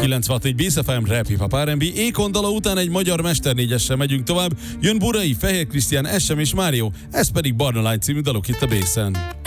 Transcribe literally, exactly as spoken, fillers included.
kilencvenhat Bész ef em, Rap Hip Hop er and bé, Ékon dala után egy magyar mesternégyessel megyünk tovább, jön Burai, Fehér Krisztián, Essem és Mário, ez pedig Barna Lány című dalok itt a Bészen.